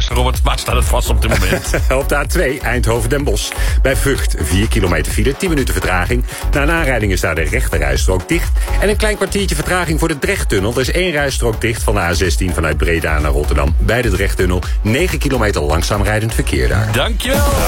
Robert, waar staat het vast op dit moment? Op de A2 Eindhoven-Den Bosch. Bij Vught 4 kilometer file, 10 minuten vertraging. Na een aanrijding is daar de rechterrijstrook dicht. En een klein kwartiertje vertraging voor de Drechttunnel. Er is 1 rijstrook dicht van de A16 vanuit Breda naar Rotterdam. Bij de Drechttunnel 9 kilometer langzaam rijdend verkeer daar. Dankjewel.